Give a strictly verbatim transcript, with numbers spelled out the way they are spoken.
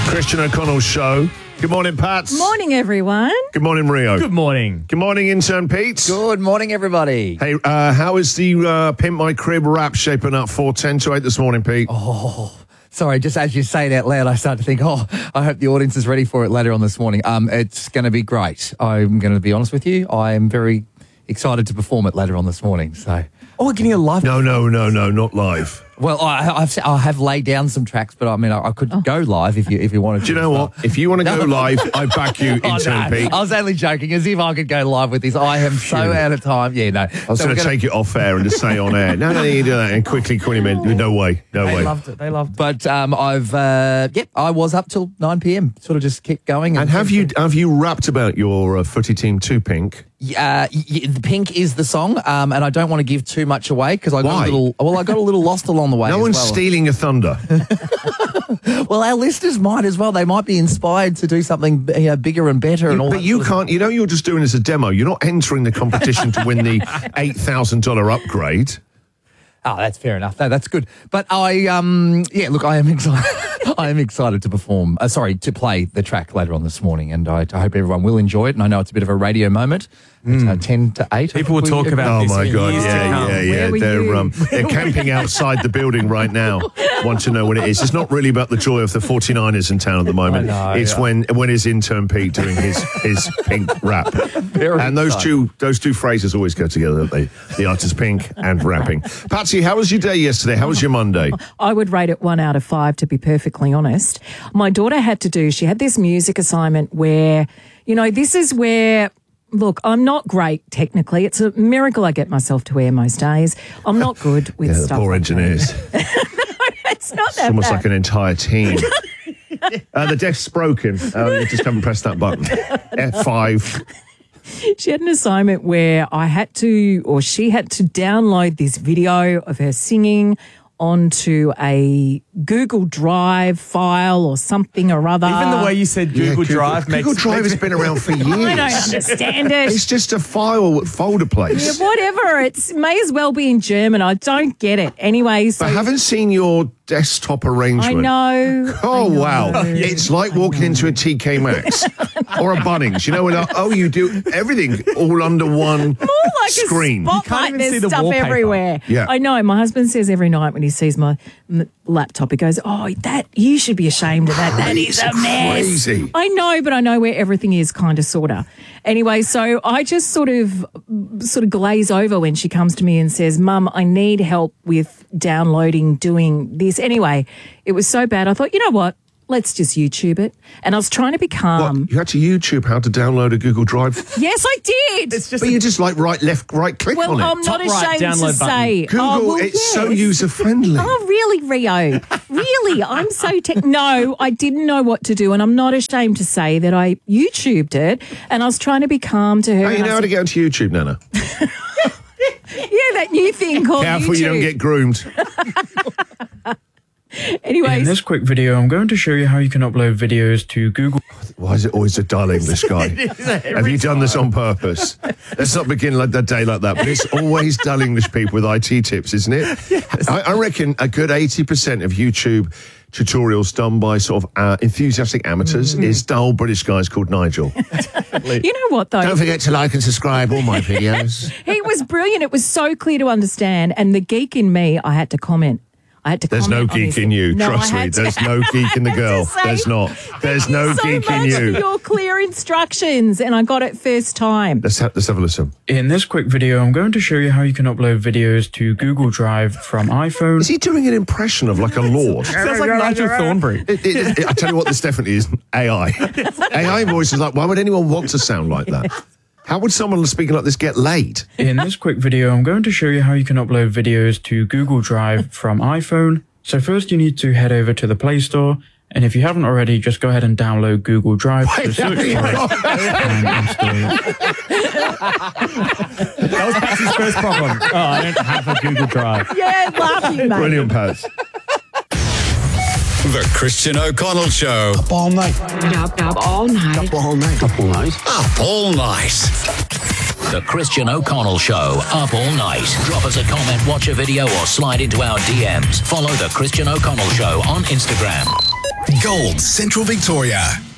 Christian O'Connell Show. Good morning, Pats. Morning, everyone. Good morning, Rio. Good morning. Good morning, intern Pete. Good morning, everybody. Hey, uh, how is the uh, Pimp My Crib rap shaping up for ten to eight this morning, Pete? Oh, sorry, just as you say it out loud, I start to think, oh, I hope the audience is ready for it later on this morning. Um, It's going to be great. I'm going to be honest with you. I am very excited to perform it later on this morning. So, oh, we're getting a live. No, no, no, no, not live. Well, I, I've, I have laid down some tracks, but I mean, I, I could oh. go live if you if you wanted to. Do you know what? If you want to go live, I back you, intern oh, no. Pete. I was only joking, as if I could go live with this. I am so out of time. Yeah, no. I was so going to take it off air and just say on air. No, no, you do that and quickly call him in. No way, no they way. They loved it. They loved it. But um, I've uh, yep, I was up till nine p.m. Sort of just kept going. And, and have you have you rapped about your uh, footy team too, Pink? Uh, y- the Pink is the song, um, and I don't want to give too much away because I got Why? a little. Well, I got a little lost along the way. No as one's well. stealing your thunder. Well, our listeners might as well. They might be inspired to do something you know, bigger and better. You, and all. But that you sort can't. You know, you're just doing this as a demo. You're not entering the competition to win the eight thousand dollar upgrade. Oh, that's fair enough. No, that's good. But I, um, yeah, look, I am excited. I am excited to perform. Uh, sorry, to play the track later on this morning, and I, I hope everyone will enjoy it. And I know it's a bit of a radio moment. It's uh, ten to eight. People will talk about Oh this my in God! years to Yeah, come. yeah, yeah. Where were They're you? um, they're camping outside the building right now. Want to know what it is? It's not really about the joy of the forty-niners in town at the moment. I know, it's yeah. when when his intern Pete doing his his Pink rap. Very and those exciting. two those two phrases always go together, don't they? The artist Pink and rapping. Patsy, how was your day yesterday? How was your Monday? I would rate it one out of five, to be perfectly honest. My daughter had to do, she had this music assignment where, you know, this is where, look, I'm not great technically. It's a miracle I get myself to air most days. I'm not good with Yeah, the stuff. poor like engineers. that. It's not It's that almost bad. like an entire team. uh, the desk's broken. Uh, you just haven't pressed that button. F five. She had an assignment where I had to, or she had to download this video of her singing onto a Google Drive file or something or other. Even the way you said Google, Yeah, Google Drive makes... Google Drive makes has been around for years. I don't understand it. It's just a file folder place. Yeah, whatever. It may as well be in German. I don't get it. Anyway, so I haven't seen your desktop arrangement. I know. Oh, I know. wow. It's like walking into a T K Maxx or a Bunnings. You know, when, oh, you do everything all under one More like screen. a spotlight. even There's see the stuff wallpaper. everywhere. Yeah. I know. My husband says every night when he sees my m- laptop, he goes, "Oh, that you should be ashamed of that. That is It's a mess." crazy. I know, but I know where everything is, kind of, sorta. Anyway, so I just sort of, sort of glaze over when she comes to me and says, "Mum, I need help with downloading, doing this." Anyway, it was so bad. I thought, you know what? Let's just YouTube it. And I was trying to be calm. What? You had to YouTube how to download a Google Drive? Yes, I did. It's just But you just like right, left, right click well, on it. I'm not Top right ashamed to download button. say. Google, oh, well, it's so yes. user friendly. Oh, really, Rio? Really? I'm so tech. No, I didn't know what to do, and I'm not ashamed to say that I YouTubed it, and I was trying to be calm to her. How you and know I how to said, get onto YouTube, Nana? yeah, that new thing called Careful YouTube. you don't get groomed. Anyways, In this quick video, I'm going to show you how you can upload videos to Google. Why is it always a dull English guy? Have you done this on purpose? Let's not begin like the day like that. But it's always dull English people with I T tips, isn't it? Yes. I, I reckon a good eighty percent of YouTube tutorials done by sort of uh, enthusiastic amateurs Mm-hmm. is dull British guys called Nigel. you know what, though? Don't forget to like and subscribe all my videos. He was brilliant. It was so clear to understand, and the geek in me, I had to comment. I had to There's no comment on geek his- in you. No, Trust I me. had to- There's no geek in the I had to girl. say, There's not. There's Thank no you so geek in much you. for your clear instructions, and I got it first time. Let's have, let's have a listen. In this quick video, I'm going to show you how you can upload videos to Google Drive from iPhone. Is he doing an impression of like a lord? Sounds like Nigel Thornberry. It, it, it, I tell you what, this definitely is A I. A I voice is like, why would anyone want to sound like that? How would someone speaking like this get laid? In this quick video, I'm going to show you how you can upload videos to Google Drive from iPhone. So first you need to head over to the Play Store, and if you haven't already, just go ahead and download Google Drive. So search for it and install it. That was Patsy's first problem. Oh, I don't have a Google Drive. Yeah, laughing, mate. Brilliant, Pats. The Christian O'Connell Show. Up all night. Up, up all night. Up all night. Up all night. Up all night. The Christian O'Connell Show, up all night. Drop us a comment, watch a video, or slide into our D Ms. Follow The Christian O'Connell Show on Instagram. Gold, Central Victoria.